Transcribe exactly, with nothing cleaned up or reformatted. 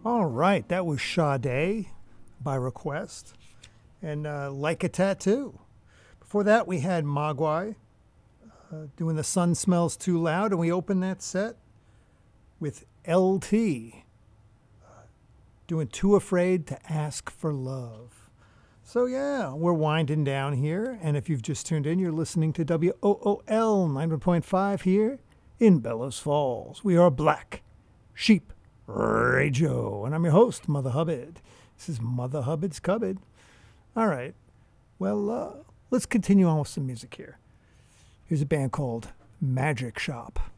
All right, that was Sade by request and uh, Like a Tattoo. Before that, we had Mogwai uh, doing The Sun Smells Too Loud, and we opened that set with L T uh, doing Too Afraid to Ask for Love. So, yeah, we're winding down here, and if you've just tuned in, you're listening to W O O L ninety-one point five here in Bellows Falls. We are Black Sheep Radio, and I'm your host, Mother Hubbard. This is Mother Hubbard's Cupboard. All right, well, uh, let's continue on with some music here. Here's a band called Magic Shop.